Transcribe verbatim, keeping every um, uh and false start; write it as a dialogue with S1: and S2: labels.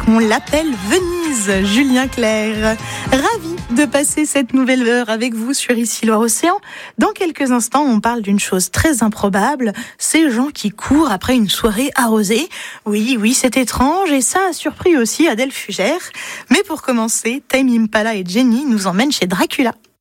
S1: On l'appelle Venise, Julien Clerc. Ravi de passer cette nouvelle heure avec vous sur Ici Loire-Océan. Dans quelques instants, on parle d'une chose très improbable, ces gens qui courent après une soirée arrosée. Oui, oui, c'est étrange et ça a surpris aussi Adèle Fugère. Mais pour commencer, Tame Impala et Jenny nous emmènent chez Dracula.